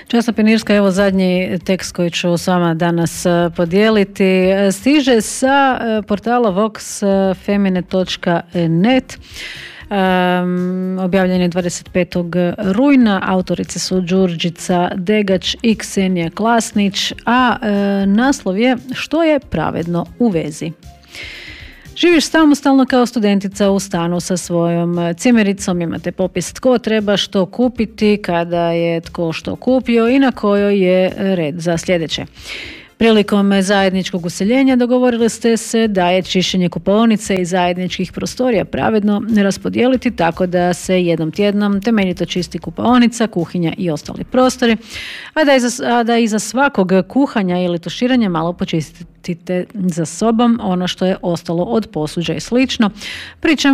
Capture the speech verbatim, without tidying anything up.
Časna Pinirska, evo zadnji tekst koji ću s vama danas podijeliti. Stiže sa portala vox femine točka net. Um, objavljen je dvadeset petog rujna, autorice su Đurđica Degač i Ksenija Klasnić, a e, naslov je Što je pravedno u vezi. Živiš samostalno kao studentica u stanu sa svojom cimericom, imate popis tko treba što kupiti, kada je tko što kupio i na kojoj je red za sljedeće. Prilikom zajedničkog useljenja dogovorili ste se da je čišćenje kupaonice i zajedničkih prostorija pravedno raspodijeliti tako da se jednom tjednom temeljito čisti kupaonica, kuhinja i ostali prostori, a da iza, a da iza svakog kuhanja ili tuširanja malo počistite za sobom ono što je ostalo od posuđa i slično, pri čemu